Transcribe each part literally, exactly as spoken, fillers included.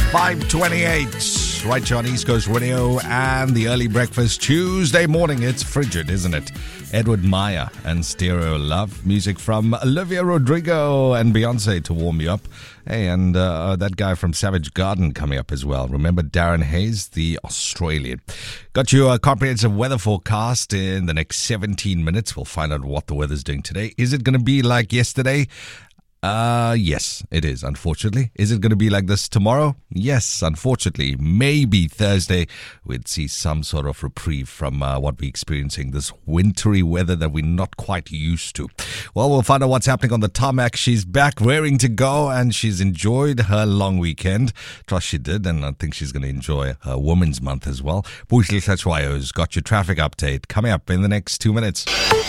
five twenty-eight, right here on East Coast Radio and the early breakfast Tuesday morning. It's frigid, isn't it? Edward Maya and Stereo Love. Music from Olivia Rodrigo and Beyonce to warm you up. Hey, and uh, that guy from Savage Garden coming up as well. Remember Darren Hayes, the Australian. Got you a comprehensive weather forecast in the next seventeen minutes. We'll find out what the weather's doing today. Is it going to be like yesterday? Uh, yes, it is, unfortunately. Is it going to be like this tomorrow? Yes, unfortunately. Maybe Thursday we'd see some sort of reprieve from uh, what we're experiencing, this wintry weather that we're not quite used to. Well, we'll find out what's happening on the tarmac. She's back, raring to go, and she's enjoyed her long weekend. Trust she did, and I think she's going to enjoy her Women's Month as well. Bushli Sachwayo's got your traffic update coming up in the next two minutes.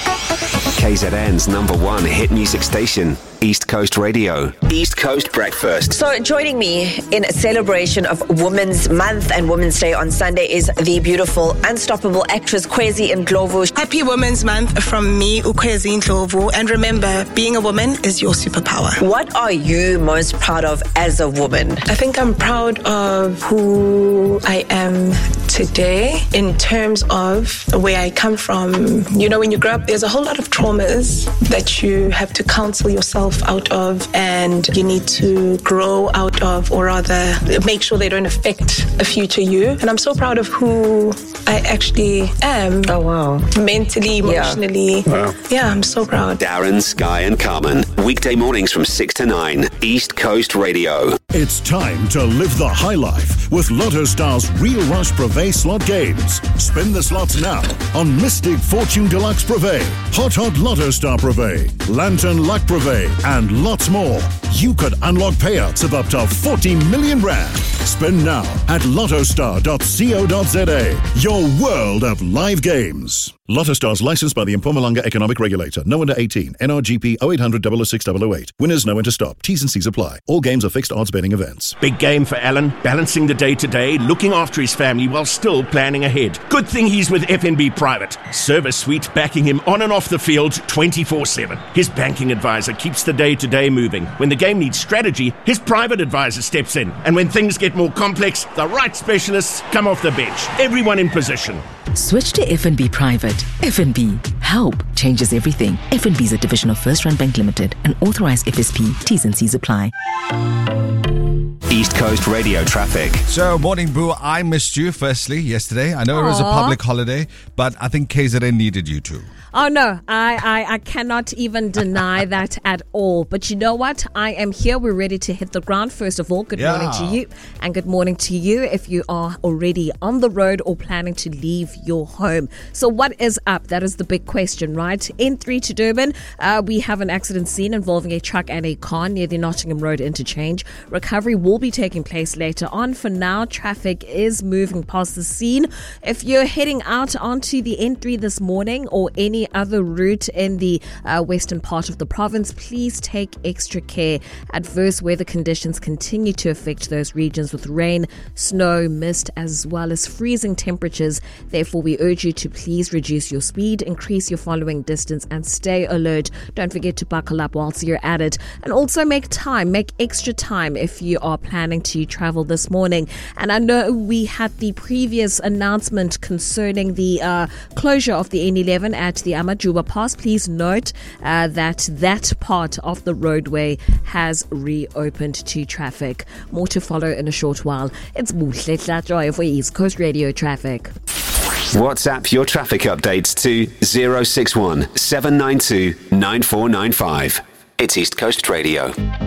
K Z N's number one hit music station, East Coast Radio. East Coast Breakfast. So joining me in a celebration of Women's Month and Women's Day on Sunday is the beautiful, unstoppable actress Kwezi Ndlovu. Happy Women's Month from me, Ukwezi Ndlovu. And remember, being a woman is your superpower. What are you most proud of as a woman? I think I'm proud of who I am today in terms of where I come from. You know, when you grow up, there's a whole lot of traumas that you have to counsel yourself out of, and you need to grow out of, or rather make sure they don't affect a future you. And I'm so proud of who I actually am. Oh, wow. Mentally, emotionally. Yeah, wow. Yeah, I'm so proud. Darren, Sky and Carmen. Weekday mornings from six to nine. East Coast Radio. It's time to live the high life with Lotto Star's Real Rush Privé slot games. Spin the slots now on Mystic Fortune Deluxe Privé, Hot Hot Lotto Star Privé, Lantern Luck Privé, and lots more. You could unlock payouts of up to forty million rand. Spin now at lottostar dot co dot za. Your world of live games. Lotto Stars licensed by the Mpumalanga Economic Regulator. No under eighteen. N R G P oh eight hundred, double oh six, double oh eight. Winners know when to stop. T's and C's apply. All games are fixed odds betting events. Big game for Alan, balancing the day-to-day, looking after his family while still planning ahead. Good thing he's with F N B Private. Service Suite backing him on and off the field twenty-four seven. His banking advisor keeps the day-to-day moving. When the game needs strategy, his private advisor steps in. And when things get more complex, the right specialists come off the bench. Everyone in position. Switch to F N B Private. F N B. Help changes everything. F N B is a division of First Rand Bank Limited, an authorized F S P. T's and C's apply. East Coast Radio traffic. So, morning, Boo. I missed you, firstly, yesterday. I know Aww. It was a public holiday, but I think K Z N needed you too. Oh, no, I, I, I cannot even deny that at all. But you know what? I am here. We're ready to hit the ground. First of all, good yeah. morning to you. And good morning to you if you are already on the road or planning to leave your home. So what is up? That is the big question, right? N three to Durban, uh, we have an accident scene involving a truck and a car near the Nottingham Road interchange. Recovery will be taking place later on. For now, traffic is moving past the scene. If you're heading out onto the N three this morning or any other route in the uh, western part of the province, please take extra care. Adverse weather conditions continue to affect those regions with rain, snow, mist, as well as freezing temperatures. Therefore, we urge you to please reduce your speed, increase your following distance, and stay alert. Don't forget to buckle up whilst you're at it. And also make time, make extra time if you are planning to travel this morning. And I know we had the previous announcement concerning the uh, closure of the N eleven at the Amajuba Pass. Please note uh, that that part of the roadway has reopened to traffic. More to follow in a short while. It's Buhle Tlajoy for East Coast Radio Traffic. WhatsApp your traffic updates to zero six one seven nine two nine four nine five. It's East Coast Radio.